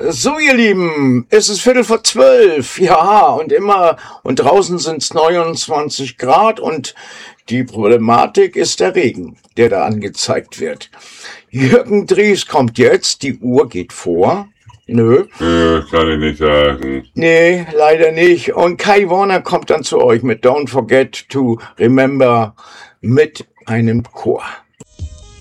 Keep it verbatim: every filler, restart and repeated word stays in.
So, ihr Lieben, es ist Viertel vor zwölf, ja, und immer, und draußen sind es neunundzwanzig Grad und die Problematik ist der Regen, der da angezeigt wird. Jürgen Dries kommt jetzt, die Uhr geht vor. Nö. Äh, kann ich nicht sagen. Nee, leider nicht. Und Kai Warner kommt dann zu euch mit Don't Forget to Remember mit einem Chor.